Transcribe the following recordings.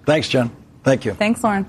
Thanks, Jen. Thank you. Thanks, Lawrence.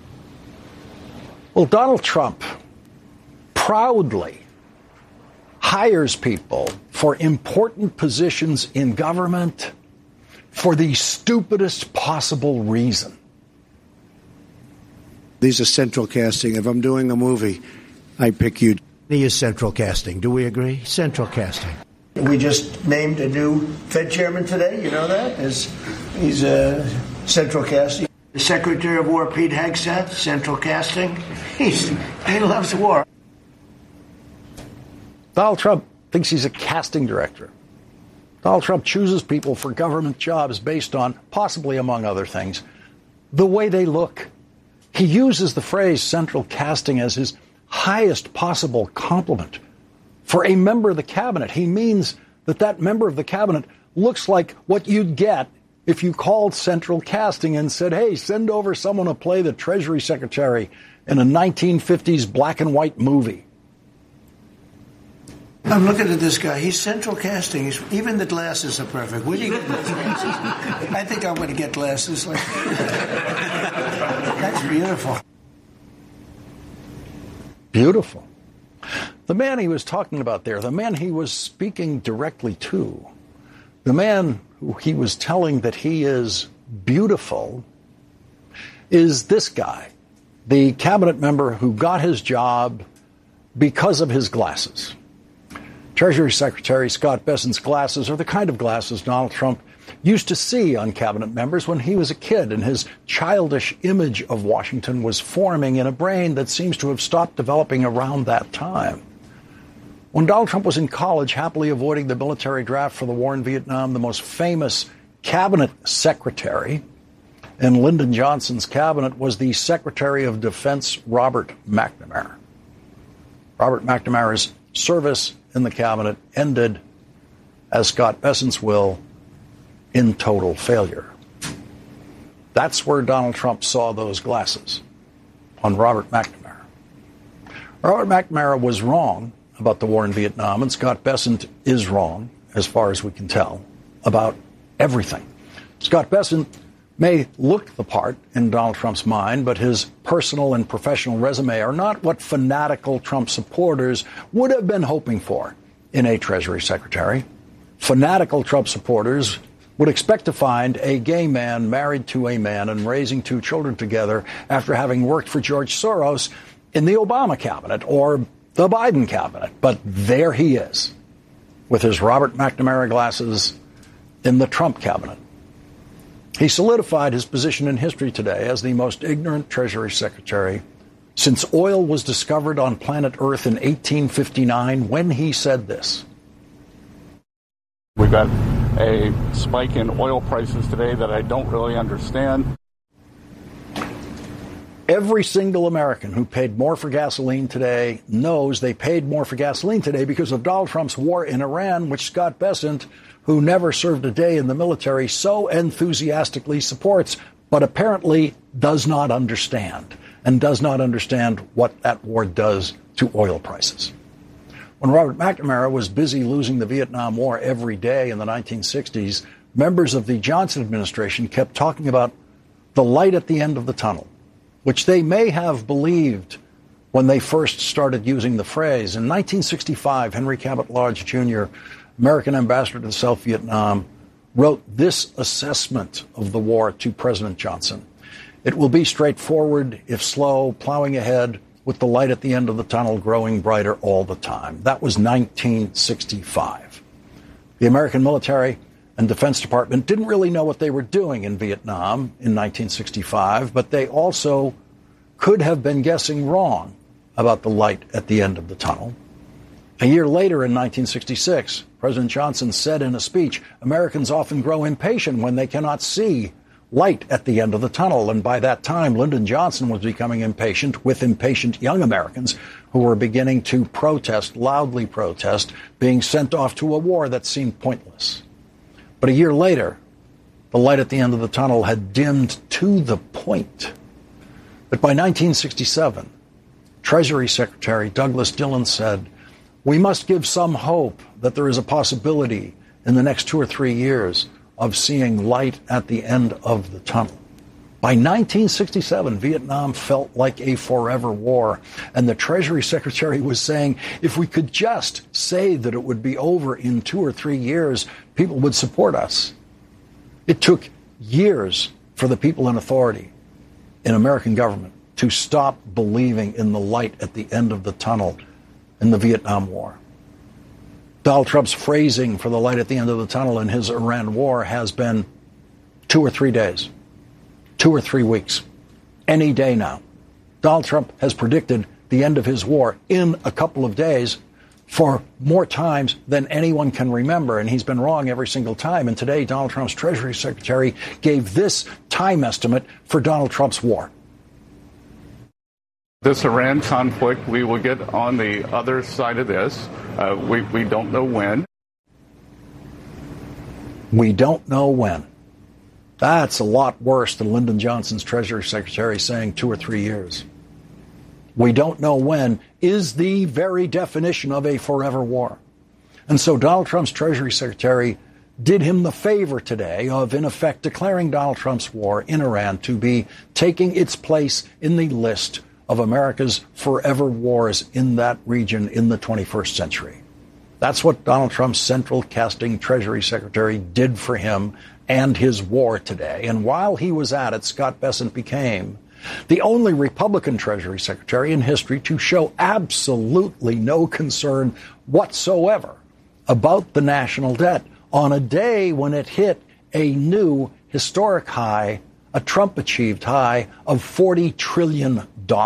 Well, Donald Trump proudly hires people for important positions in government for the stupidest possible reason. These are central casting. If I'm doing a movie, I pick you. He is central casting. Do we agree? Central casting. We just named a new Fed chairman today. You know that? He's central casting. The Secretary of War, Pete Hegseth, central casting. He loves war. Donald Trump thinks he's a casting director. Donald Trump chooses people for government jobs based on, possibly among other things, the way they look. He uses the phrase central casting as his highest possible compliment for a member of the cabinet. He means that that member of the cabinet looks like what you'd get if you called central casting and said, hey, send over someone to play the Treasury Secretary in a 1950s black and white movie. I'm looking at this guy. He's central casting. Even the glasses are perfect. Where do you get those glasses? I think I'm going to get glasses. That's beautiful. Beautiful. The man he was talking about there, the man he was speaking directly to, the man who he was telling that he is beautiful, is this guy, the cabinet member who got his job because of his glasses. Treasury Secretary Scott Bessent's glasses are the kind of glasses Donald Trump used to see on cabinet members when he was a kid, and his childish image of Washington was forming in a brain that seems to have stopped developing around that time. When Donald Trump was in college, happily avoiding the military draft for the war in Vietnam, the most famous cabinet secretary in Lyndon Johnson's cabinet was the Secretary of Defense, Robert McNamara. Robert McNamara's service in the cabinet ended, as Scott Bessent's will, in total failure. That's where Donald Trump saw those glasses, on Robert McNamara. Robert McNamara was wrong about the war in Vietnam, and Scott Bessent is wrong, as far as we can tell, about everything. Scott Bessent may look the part in Donald Trump's mind, but his personal and professional resume are not what fanatical Trump supporters would have been hoping for in a Treasury Secretary. Fanatical Trump supporters would expect to find a gay man married to a man and raising two children together after having worked for George Soros in the Obama cabinet or the Biden cabinet. But there he is, with his Robert McNamara glasses in the Trump cabinet. He solidified his position in history today as the most ignorant Treasury Secretary since oil was discovered on planet Earth in 1859, when he said this. We've got a spike in oil prices today that I don't really understand. Every single American who paid more for gasoline today knows they paid more for gasoline today because of Donald Trump's war in Iran, which Scott Bessent, who never served a day in the military, so enthusiastically supports, but apparently does not understand, and does not understand what that war does to oil prices. When Robert McNamara was busy losing the Vietnam War every day in the 1960s, members of the Johnson administration kept talking about the light at the end of the tunnel, which they may have believed when they first started using the phrase. In 1965, Henry Cabot Lodge Jr., American ambassador to South Vietnam, wrote this assessment of the war to President Johnson. It will be straightforward, if slow, plowing ahead with the light at the end of the tunnel growing brighter all the time. That was 1965. The American military and Defense Department didn't really know what they were doing in Vietnam in 1965, but they also could have been guessing wrong about the light at the end of the tunnel. A year later, in 1966, President Johnson said in a speech, Americans often grow impatient when they cannot see light at the end of the tunnel. And by that time, Lyndon Johnson was becoming impatient with impatient young Americans who were beginning to protest, loudly protest, being sent off to a war that seemed pointless. But a year later, the light at the end of the tunnel had dimmed to the point that by 1967, Treasury Secretary Douglas Dillon said, we must give some hope that there is a possibility in the next 2 or 3 years of seeing light at the end of the tunnel. By 1967, Vietnam felt like a forever war. And the Treasury Secretary was saying, if we could just say that it would be over in 2 or 3 years, people would support us. It took years for the people in authority in American government to stop believing in the light at the end of the tunnel in the Vietnam War. Donald Trump's phrasing for the light at the end of the tunnel in his Iran war has been 2 or 3 days. 2 or 3 weeks, any day now. Donald Trump has predicted the end of his war in a couple of days for more times than anyone can remember, and he's been wrong every single time. And today, Donald Trump's Treasury Secretary gave this time estimate for Donald Trump's war. This Iran conflict, we will get on the other side of this. We don't know when. We don't know when. That's a lot worse than Lyndon Johnson's Treasury Secretary saying 2 or 3 years. We don't know when is the very definition of a forever war. And so Donald Trump's Treasury Secretary did him the favor today of, in effect, declaring Donald Trump's war in Iran to be taking its place in the list of America's forever wars in that region in the 21st century. That's what Donald Trump's central casting Treasury Secretary did for him and his war today. And while he was at it, Scott Bessent became the only Republican Treasury Secretary in history to show absolutely no concern whatsoever about the national debt on a day when it hit a new historic high, a Trump-achieved high of $40 trillion.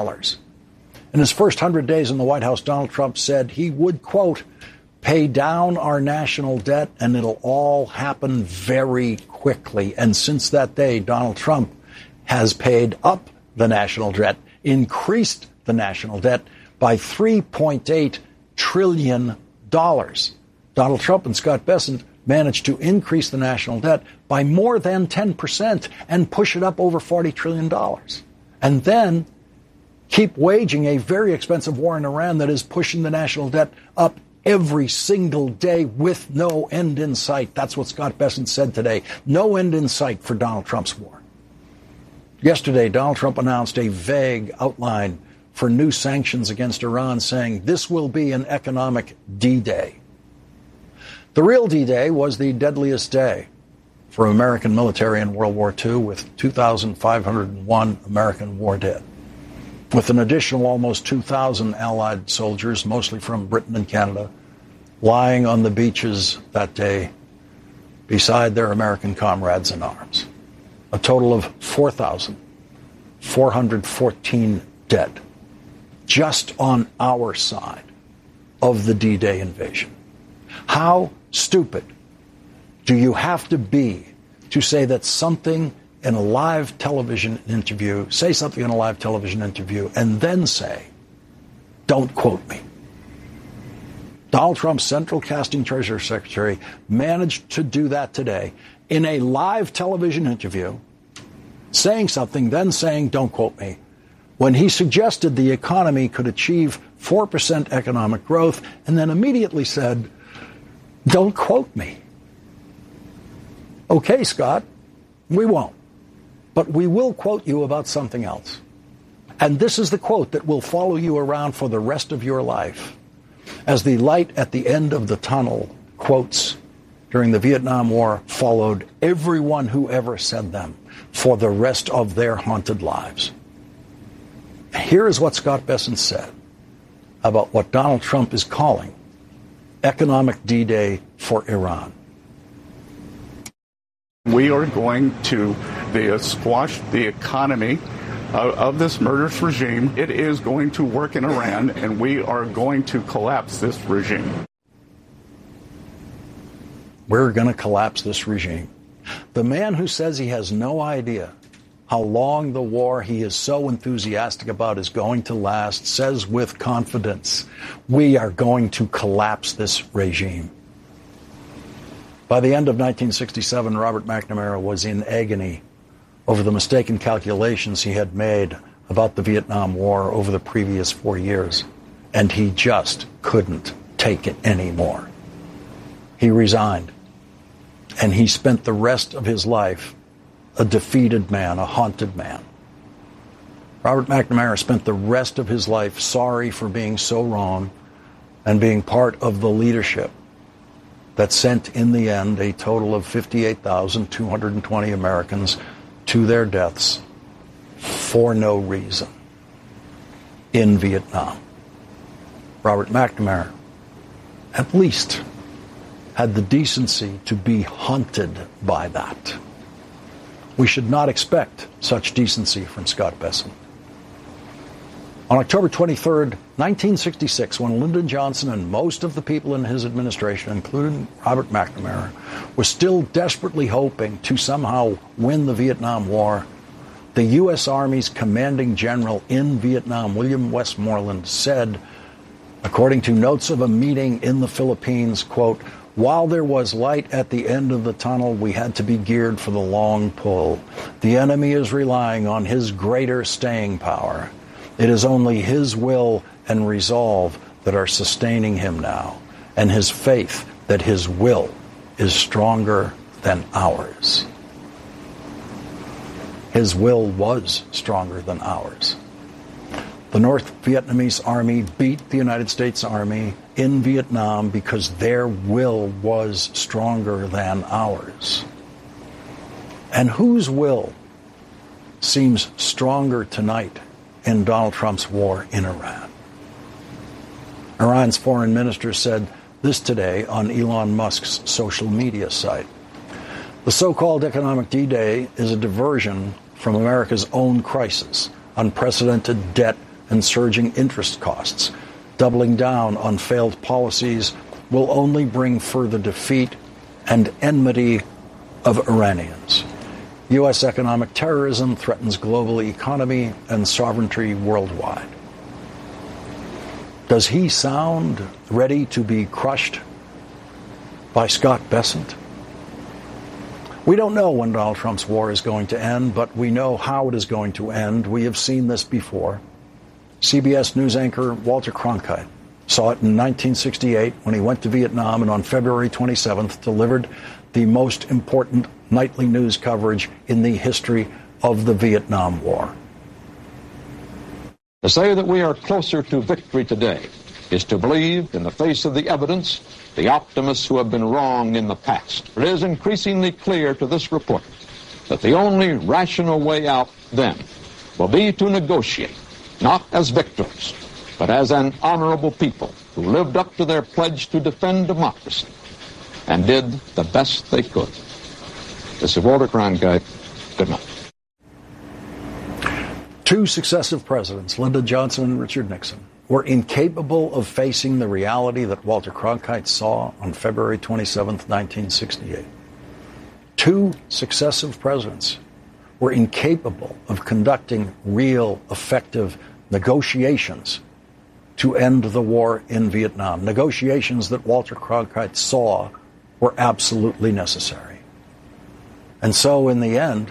In his first 100 days in the White House, Donald Trump said he would, quote, pay down our national debt, and it'll all happen very quickly. And since that day, Donald Trump has paid up the national debt, increased the national debt by $3.8 trillion. Donald Trump and Scott Bessent managed to increase the national debt by more than 10% and push it up over $40 trillion. And then keep waging a very expensive war in Iran that is pushing the national debt up every single day with no end in sight. That's what Scott Bessent said today. No end in sight for Donald Trump's war. Yesterday, Donald Trump announced a vague outline for new sanctions against Iran, saying this will be an economic D-Day. The real D-Day was the deadliest day for American military in World War II, with 2,501 American war dead, with an additional almost 2,000 Allied soldiers, mostly from Britain and Canada, lying on the beaches that day beside their American comrades in arms. A total of 4,414 dead just on our side of the D-Day invasion. How stupid do you have to be to say that something in a live television interview, say something in a live television interview, and then say, don't quote me? Donald Trump's central casting Treasury Secretary managed to do that today in a live television interview, saying something, then saying, don't quote me, when he suggested the economy could achieve 4% economic growth, and then immediately said, don't quote me. Okay, Scott, we won't. But we will quote you about something else. And this is the quote that will follow you around for the rest of your life. As the light at the end of the tunnel quotes during the Vietnam War followed everyone who ever said them for the rest of their haunted lives. Here is what Scott Bessent said about what Donald Trump is calling economic D-Day for Iran. We are going to squash the economy of this murderous regime. It is going to work in Iran, and we are going to collapse this regime. We're going to collapse this regime. The man who says he has no idea how long the war he is so enthusiastic about is going to last says with confidence, we are going to collapse this regime. By the end of 1967, Robert McNamara was in agony over the mistaken calculations he had made about the Vietnam War over the previous 4 years, and he just couldn't take it anymore. He resigned, and he spent the rest of his life a defeated man, a haunted man. Robert McNamara spent the rest of his life sorry for being so wrong and being part of the leadership that sent, in the end, a total of 58,220 Americans to their deaths for no reason in Vietnam. Robert McNamara at least had the decency to be haunted by that. We should not expect such decency from Scott Bessent. On October 23rd, 1966, when Lyndon Johnson and most of the people in his administration, including Robert McNamara, were still desperately hoping to somehow win the Vietnam War, the U.S. Army's commanding general in Vietnam, William Westmoreland, said, according to notes of a meeting in the Philippines, quote, "While there was light at the end of the tunnel, we had to be geared for the long pull. The enemy is relying on his greater staying power. It is only his will and resolve that are sustaining him now, and his faith that his will is stronger than ours." His will was stronger than ours. The North Vietnamese Army beat the United States Army in Vietnam because their will was stronger than ours. And whose will seems stronger tonight in Donald Trump's war in Iran? Iran's foreign minister said this today on Elon Musk's social media site. The so-called economic D-Day is a diversion from America's own crisis, unprecedented debt and surging interest costs. Doubling down on failed policies will only bring further defeat and enmity of Iranians. U.S. economic terrorism threatens global economy and sovereignty worldwide. Does he sound ready to be crushed by Scott Bessent? We don't know when Donald Trump's war is going to end, but we know how it is going to end. We have seen this before. CBS News anchor Walter Cronkite saw it in 1968 when he went to Vietnam and on February 27th delivered the most important nightly news coverage in the history of the Vietnam War. To say that we are closer to victory today is to believe, in the face of the evidence, the optimists who have been wrong in the past. It is increasingly clear to this report that the only rational way out then will be to negotiate, not as victims, but as an honorable people who lived up to their pledge to defend democracy and did the best they could. This is Walter Cronkite. Good night. Two successive presidents, Lyndon Johnson and Richard Nixon, were incapable of facing the reality that Walter Cronkite saw on February 27, 1968. Two successive presidents were incapable of conducting real, effective negotiations to end the war in Vietnam, negotiations that Walter Cronkite saw were absolutely necessary. And so, in the end,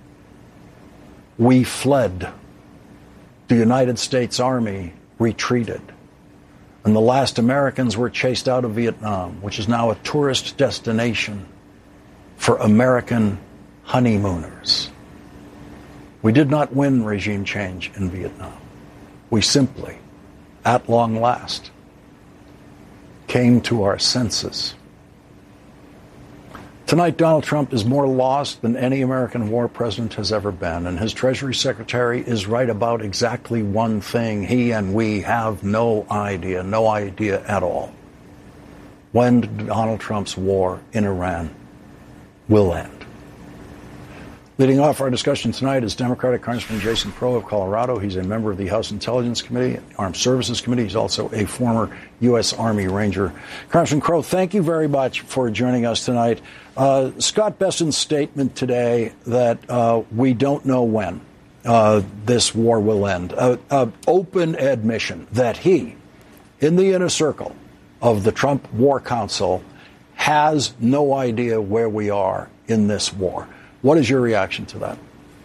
we fled. The United States Army retreated. And the last Americans were chased out of Vietnam, which is now a tourist destination for American honeymooners. We did not win regime change in Vietnam. We simply, at long last, came to our senses. Tonight, Donald Trump is more lost than any American war president has ever been, and his Treasury Secretary is right about exactly one thing. He and we have no idea at all, when Donald Trump's war in Iran will end. Leading off our discussion tonight is Democratic Congressman Jason Crow of Colorado. He's a member of the House Intelligence Committee, Armed Services Committee. He's also a former U.S. Army Ranger. Congressman Crow, thank you very much for joining us tonight. Scott Bessent's statement today that we don't know when this war will end, open admission that he, in the inner circle of the Trump War Council, has no idea where we are in this war. What is your reaction to that?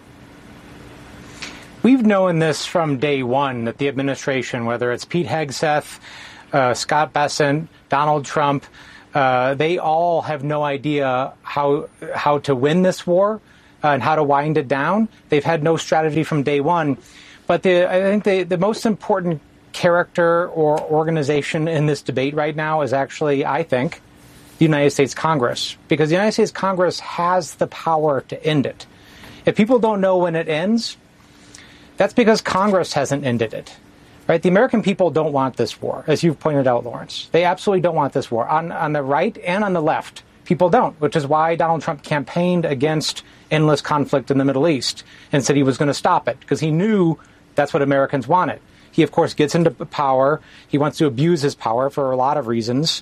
We've known this from day one, that the administration, whether it's Pete Hegseth, Scott Bessent, Donald Trump, they all have no idea how to win this war. and how to wind it down. They've had no strategy from day one. But I think the most important character or organization in this debate right now is actually, I think, the United States Congress, because the United States Congress has the power to end it. If people don't know when it ends, that's because Congress hasn't ended it. Right? The American people don't want this war, as you've pointed out, Lawrence. They absolutely don't want this war. On the right and on the left, people don't, which is why Donald Trump campaigned against endless conflict in the Middle East and said he was going to stop it, because he knew that's what Americans wanted. He, of course, gets into power. He wants to abuse his power for a lot of reasons,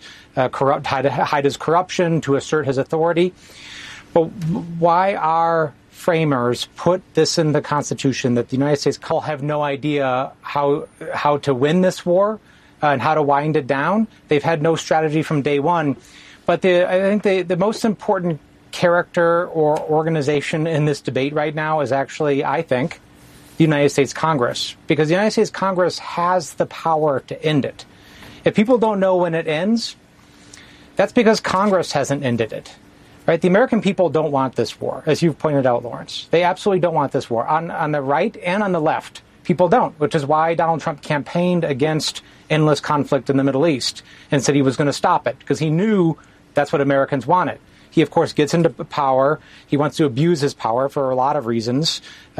hide his corruption, to assert his authority. But why our framers put this in the Constitution, that the United States have no idea how to win this war and how to wind it down? They've had no strategy from day one. But I think the most important character or organization in this debate right now is actually, I think, the United States Congress, because the United States Congress has the power to end it. If people don't know when it ends, that's because Congress hasn't ended it. Right? The American people don't want this war, as you've pointed out, Lawrence. They absolutely don't want this war. On the right and on the left, people don't, which is why Donald Trump campaigned against endless conflict in the Middle East and said he was going to stop it, because he knew that's what Americans wanted. He, of course, gets into power. He wants to abuse his power for a lot of reasons,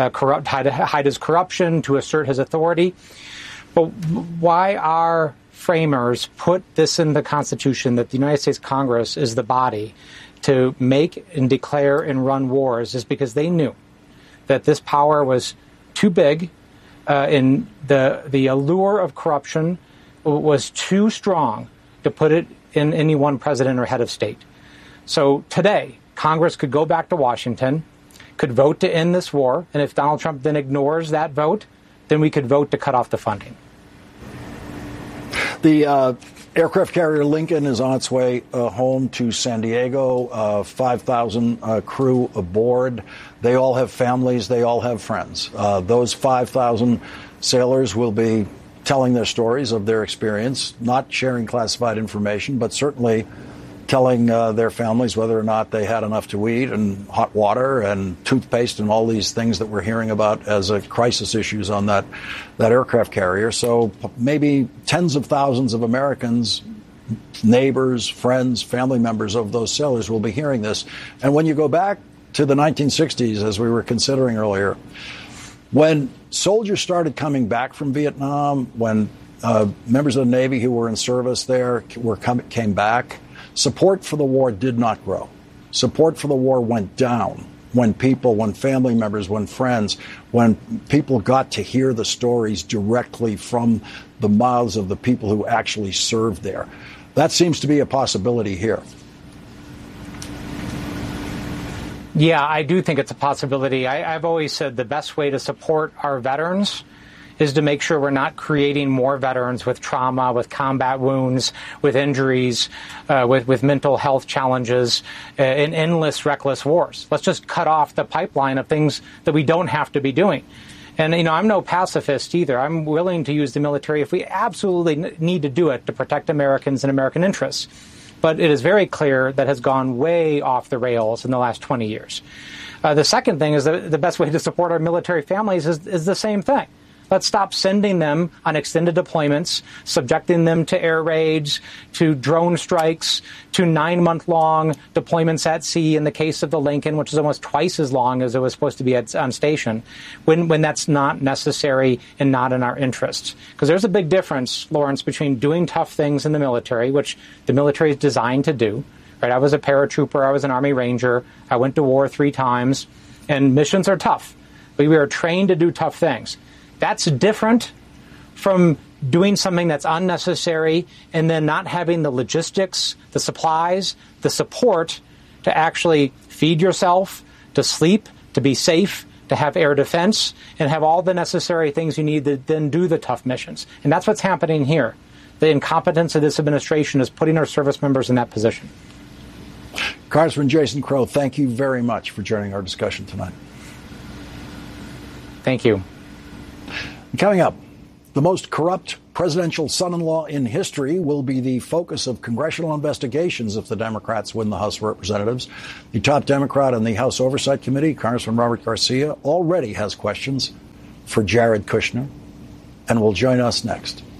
hide his corruption, to assert his authority. But why our framers put this in the Constitution, that the United States Congress is the body to make and declare and run wars, is because they knew that this power was too big, and the allure of corruption was too strong to put it in any one president or head of state. So today, Congress could go back to Washington, could vote to end this war, and if Donald Trump then ignores that vote, then we could vote to cut off the funding. The aircraft carrier Lincoln is on its way home to San Diego, 5,000 crew aboard. They all have families. They all have friends. Those 5,000 sailors will be telling their stories of their experience, not sharing classified information, but certainly telling their families whether or not they had enough to eat and hot water and toothpaste and all these things that we're hearing about as crisis issues on that aircraft carrier. So maybe tens of thousands of Americans, neighbors, friends, family members of those sailors will be hearing this. And when you go back to the 1960s, as we were considering earlier, when soldiers started coming back from Vietnam, when members of the Navy who were in service there came back, support for the war did not grow. Support for the war went down when family members, when friends, when people got to hear the stories directly from the mouths of the people who actually served there. That seems to be a possibility here. Yeah, I do think it's a possibility. I've always said the best way to support our veterans is to make sure we're not creating more veterans with trauma, with combat wounds, with injuries, with mental health challenges, in endless, reckless wars. Let's just cut off the pipeline of things that we don't have to be doing. And, I'm no pacifist either. I'm willing to use the military if we absolutely need to do it to protect Americans and American interests. But it is very clear that has gone way off the rails in the last 20 years. The second thing is that the best way to support our military families is the same thing. Let's stop sending them on extended deployments, subjecting them to air raids, to drone strikes, to 9-month-long deployments at sea in the case of the Lincoln, which is almost twice as long as it was supposed to be on station, when that's not necessary and not in our interests. Because there's a big difference, Lawrence, between doing tough things in the military, which the military is designed to do. Right? I was a paratrooper. I was an Army Ranger. I went to war 3 times. And missions are tough. But we are trained to do tough things. That's different from doing something that's unnecessary and then not having the logistics, the supplies, the support to actually feed yourself, to sleep, to be safe, to have air defense, and have all the necessary things you need to then do the tough missions. And that's what's happening here. The incompetence of this administration is putting our service members in that position. Congressman Jason Crow, thank you very much for joining our discussion tonight. Thank you. Coming up, the most corrupt presidential son-in-law in history will be the focus of congressional investigations if the Democrats win the House of Representatives. The top Democrat on the House Oversight Committee, Congressman Robert Garcia, already has questions for Jared Kushner and will join us next.